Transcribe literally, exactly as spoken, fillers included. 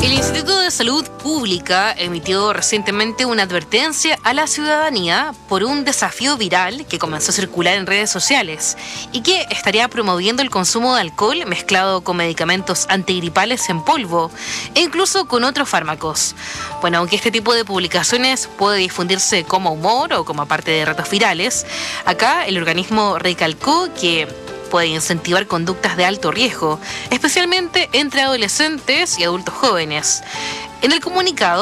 El Instituto de Salud Pública emitió recientemente una advertencia a la ciudadanía por un desafío viral que comenzó a circular en redes sociales y que estaría promoviendo el consumo de alcohol mezclado con medicamentos antigripales en polvo e incluso con otros fármacos. Bueno, aunque este tipo de publicaciones puede difundirse como humor o como parte de retos virales, acá el organismo recalcó que puede incentivar conductas de alto riesgo, especialmente entre adolescentes y adultos jóvenes. En el comunicado